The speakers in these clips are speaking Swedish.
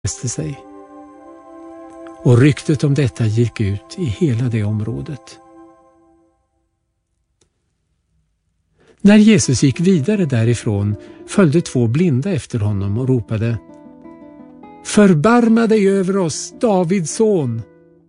reste sig. Och ryktet om detta gick ut i hela det området. När Jesus gick vidare därifrån följde 2 blinda efter honom och ropade: "Förbarma dig över oss, Davids son!"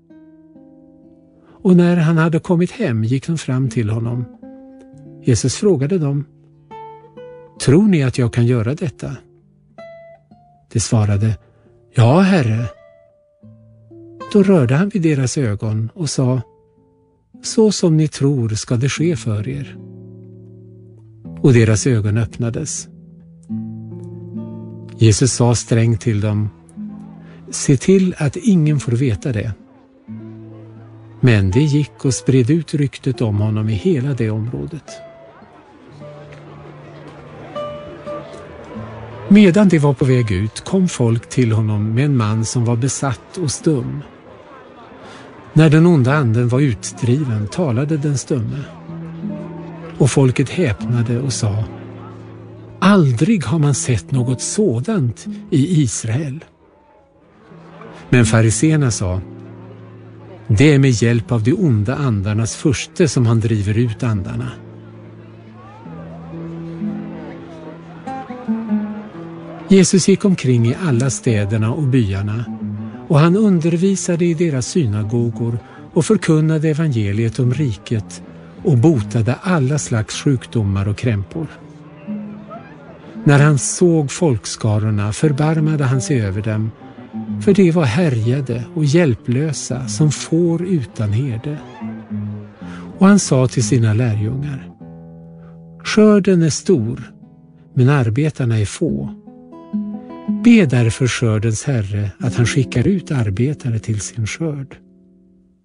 Och när han hade kommit hem gick de fram till honom. Jesus frågade dem: "Tror ni att jag kan göra detta?" De svarade: "Ja, Herre." Då rörde han vid deras ögon och sa: "Så som ni tror ska det ske för er." Och deras ögon öppnades. Jesus sa strängt till dem: "Se till att ingen får veta det." Men det gick och spred ut ryktet om honom i hela det området. Medan de var på väg ut kom folk till honom med en man som var besatt och stum. När den onda anden var utdriven talade den stumme. Och folket häpnade och sa: "Aldrig har man sett något sådant i Israel." Men fariséerna sa: "Det är med hjälp av de onda andarnas furste som han driver ut andarna." Jesus gick omkring i alla städerna och byarna, och han undervisade i deras synagogor och förkunnade evangeliet om riket och botade alla slags sjukdomar och krämpor. När han såg folkskarorna förbarmade han sig över dem, för de var härjade och hjälplösa som får utan herde. Och han sa till sina lärjungar: "Skörden är stor, men arbetarna är få. Be därför skördens Herre att han skickar ut arbetare till sin skörd."